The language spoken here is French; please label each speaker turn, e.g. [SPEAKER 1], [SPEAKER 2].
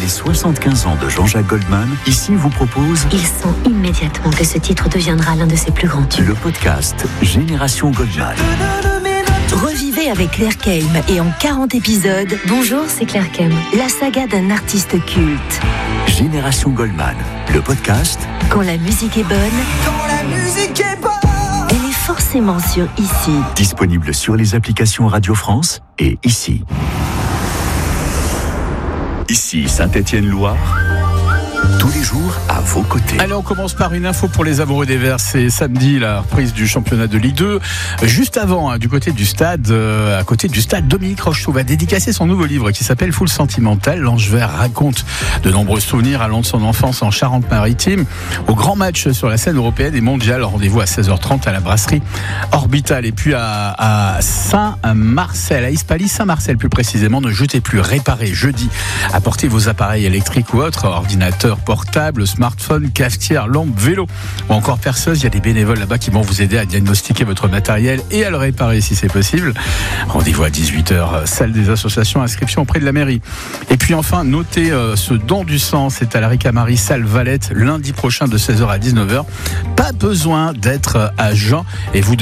[SPEAKER 1] les 75 ans de Jean-Jacques Goldman, ici vous propose...
[SPEAKER 2] Il sent immédiatement que ce titre deviendra l'un de ses plus grands tubes.
[SPEAKER 1] Le podcast Génération Goldman.
[SPEAKER 3] Revivez avec Claire Keim et en 40 épisodes.
[SPEAKER 2] Bonjour, c'est Claire Keim.
[SPEAKER 3] La saga d'un artiste culte.
[SPEAKER 1] Génération Goldman, le podcast.
[SPEAKER 3] Quand la musique est bonne.
[SPEAKER 4] Quand la musique est bonne.
[SPEAKER 3] Elle est forcément sur Ici.
[SPEAKER 1] Disponible sur les applications Radio France et Ici. Ici Saint-Étienne-Loire. Tous les jours à vos côtés.
[SPEAKER 5] Allez, on commence par une info pour les amoureux des Verts. C'est samedi la reprise du championnat de Ligue 2. Juste avant, du côté du stade, à côté du stade, Dominique Rocheteau va dédicacer son nouveau livre qui s'appelle Full Sentimental. L'Ange Vert raconte de nombreux souvenirs allant de son enfance en Charente-Maritime au grand match sur la scène européenne et mondiale. Rendez-vous à 16h30 à la brasserie Orbital. Et puis à Saint-Marcel, à Hispalis, Saint-Marcel plus précisément, ne jetez plus, réparez jeudi. Apportez vos appareils électriques ou autres, ordinateurs portables, smartphones, cafetières, lampes, vélos ou encore perceuses. Il y a des bénévoles là-bas qui vont vous aider à diagnostiquer votre matériel et à le réparer si c'est possible. Rendez-vous à 18h, salle des associations, inscription auprès de la mairie. Et puis enfin, notez ce don du sang, c'est à la Ricamarie salle Valette lundi prochain de 16h à 19h. Pas besoin d'être à Jean et vous